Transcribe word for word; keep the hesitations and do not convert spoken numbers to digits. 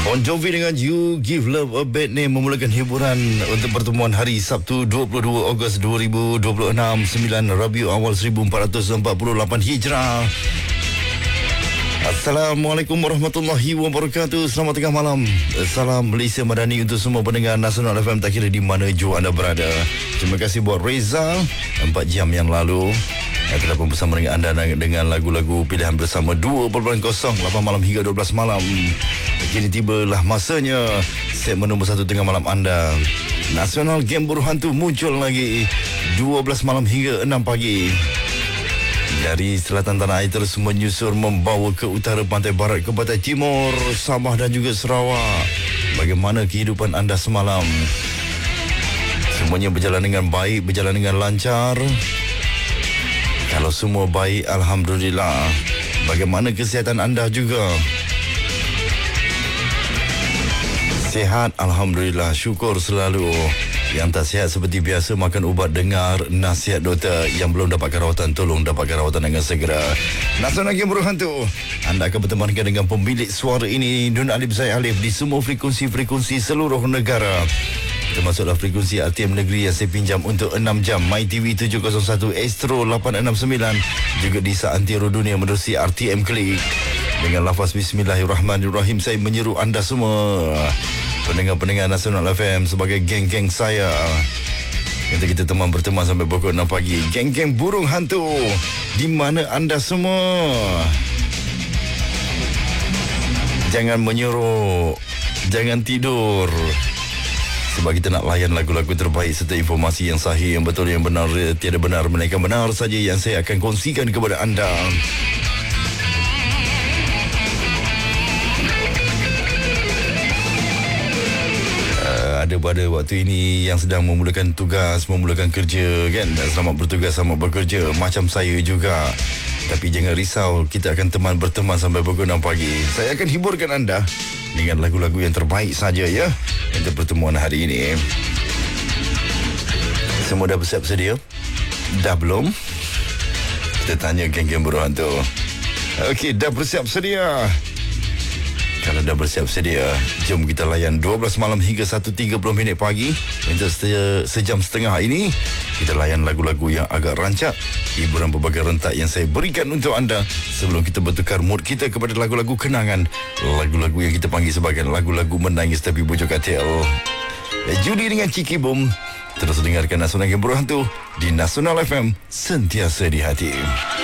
Bon Jovi dengan You Give Love a Bad Name memulakan hiburan untuk pertemuan hari Sabtu dua puluh dua Ogos dua ribu dua puluh enam, sembilan Rabiul Awal seribu empat ratus empat puluh lapan Hijrah. Assalamualaikum warahmatullahi wabarakatuh. Selamat tengah malam. Salam Malaysia Madani untuk semua pendengar Nasional F M tak kira di mana jua anda berada. Terima kasih buat Reza empat jam yang lalu yang telah pun bersama dengan anda dengan lagu-lagu pilihan bersama dua kosong kosong lapan malam hingga dua belas malam. Kini tibalah masanya segmen nombor satu tengah malam anda. Nasional Game Buruh Hantu muncul lagi dua belas malam hingga enam pagi. Dari selatan tanah air terus menyusur membawa ke utara, pantai barat ke pantai timur, Sabah dan juga Sarawak. Bagaimana kehidupan anda semalam? Semuanya berjalan dengan baik, berjalan dengan lancar? Kalau semua baik, Alhamdulillah. Bagaimana kesihatan anda juga? Sihat, Alhamdulillah. Syukur selalu. Yang tak sihat seperti biasa, makan ubat, dengar nasihat doktor. Yang belum dapatkan rawatan, tolong dapatkan rawatan dengan segera. Nasional Game Buruh Hantu, anda akan bertemankan dengan pemilik suara ini, Nun Alif Zaid Alif, di semua frekuensi-frekuensi seluruh negara, termasuklah frekuensi R T M Negeri yang saya pinjam untuk enam jam, My T V tujuh kosong satu, Astro lapan enam sembilan, juga di Seantero Dunia menerusi R T M Klik. Dengan lafaz Bismillahirrahmanirrahim, saya menyeru anda semua pendengar-pendengar Nasional F M sebagai geng-geng saya. Kita kita teman berteman sampai pukul enam pagi. Geng-geng burung hantu, di mana anda semua? Jangan menyuruh, jangan tidur, sebab kita nak layan lagu-lagu terbaik serta informasi yang sahih, yang betul, yang benar, tiada benar melainkan benar saja yang saya akan kongsikan kepada anda. Ada pada waktu ini yang sedang memulakan tugas, memulakan kerja kan. Selamat bertugas, selamat bekerja. Macam saya juga. Tapi jangan risau, kita akan teman berteman sampai pukul enam pagi. Saya akan hiburkan anda dengan lagu-lagu yang terbaik saja ya untuk pertemuan hari ini. Semua dah bersiap sedia? Dah belum? Kita tanya geng-geng buruh hantu. Okey, dah bersiap sedia? Kalau dah bersiap sedia, jom kita layan dua belas malam hingga satu tiga puluh minit pagi. Untuk se- sejam setengah ini, kita layan lagu-lagu yang agak rancak, hiburan berbagai rentak yang saya berikan untuk anda sebelum kita bertukar mood kita kepada lagu-lagu kenangan, lagu-lagu yang kita panggil sebagai lagu-lagu menangis tapi bujuk katil. Judi dengan Ciki Boom. Terus dengarkan Nasional Game Buruh Hantu di Nasional F M, sentiasa di hati.